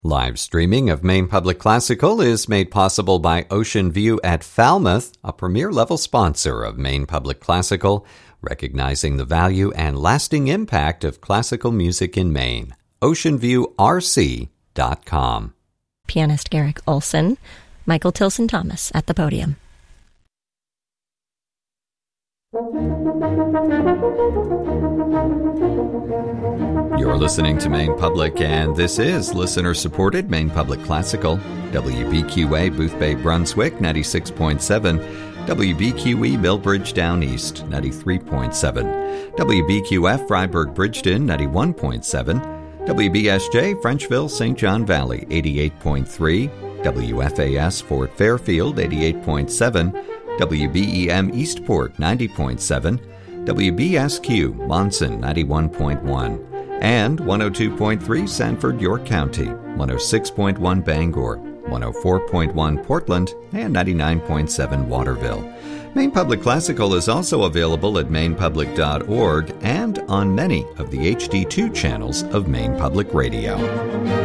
Live streaming of Maine Public Classical is made possible by Ocean View at Falmouth, a premier-level sponsor of Maine Public Classical, recognizing the value and lasting impact of classical music in Maine. OceanViewRC.com. Pianist Garrick Olson, Michael Tilson Thomas at the podium. You're listening to Maine Public, and this is listener-supported Maine Public Classical. WBQA Booth Bay, Brunswick, 96.7. WBQE Millbridge Down East, 93.7. WBQF Freiburg Bridgeton, 91.7. WBSJ Frenchville St. John Valley, 88.3. WFAS Fort Fairfield, 88.7. WBEM Eastport, 90.7. WBSQ Monson, 91.1. And 102.3 Sanford, York County, 106.1 Bangor, 104.1 Portland, and 99.7 Waterville. Maine Public Classical is also available at mainepublic.org and on many of the HD2 channels of Maine Public Radio.